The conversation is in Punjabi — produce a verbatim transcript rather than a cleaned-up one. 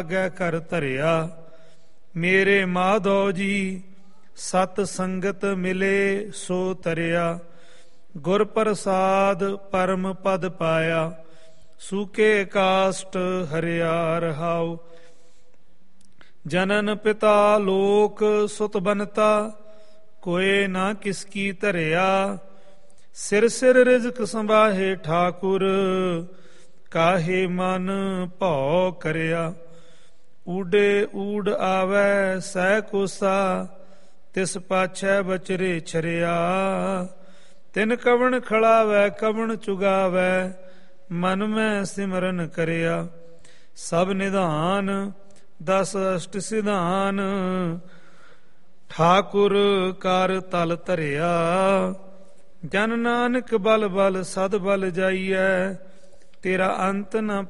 ਅਗੈ ਕਰ ਧਰਿਆ। ਮੇਰੇ ਮਾਧੋ ਜੀ ਸਤ ਸੰਗਤ ਮਿਲੇ ਸੋ ਤਰਿਆ। ਗੁਰ ਪ੍ਰਸਾਦ ਪਰਮ ਪਦ ਪਾਇਆ। ਸੂਕੇ ਕਾਸ਼ਟ ਹਰਿਆ ਰਹਾਉ। ਜਨਨ ਪਿਤਾ ਲੋਕ ਸੁਤ ਬਨਤਾ ਕੋਏ ਨਾ ਕਿਸ ਕੀ ਧਰਿਆ। ਸਿਰ ਸਿਰ ਰਿਜ਼ਕ ਸੰਭਾਹੇ ਠਾਕੁਰ ਕਾਹੇ ਮਨ ਭਉ ਕਰਿਆ। ਊਡੇ ਊਡ ਆਵੈ ਸਹਿ ਕੋਸਾ ਤਿਸ ਪਾਛੈ ਬਚਰੇ ਛਰਿਆ। ਤਿਨ ਕਵਣ ਖੜਾਵੈ ਕਵਣ ਚੁਗਾਵੈ ਮਨ ਮੈਂ ਸਿਮਰਨ ਕਰਿਆ। ਸਭ ਨਿਧਾਨ ਦਸ ਅਸ਼ਟ ਸਿਧਾਨ ਠਾਕੁਰ ਕਰ ਤਲ ਧਰਿਆ। ਜਨ ਨਾਨਕ ਬਲ ਬਲ ਸਦ ਬਲ ਜਾਈਐ ਤੇਰਾ ਅੰਤ ਨ